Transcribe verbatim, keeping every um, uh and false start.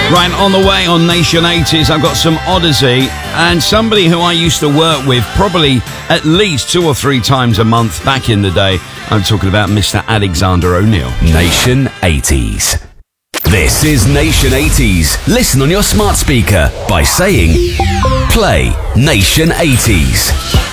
Right, on the way on Nation eighties, I've got some Odyssey and somebody who I used to work with probably at least two or three times a month back in the day. I'm talking about Mister Alexander O'Neal. Nation eighties. This is Nation eighties. Listen on your smart speaker by saying, play Nation eighties.